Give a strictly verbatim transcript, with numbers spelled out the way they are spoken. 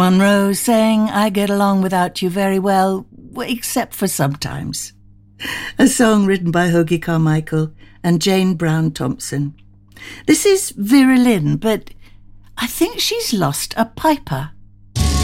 Monroe sang I Get Along Without You very well, except for sometimes. A song written by Hoagy Carmichael and Jane Brown Thompson. This is Vera Lynn, but I think she's lost a piper.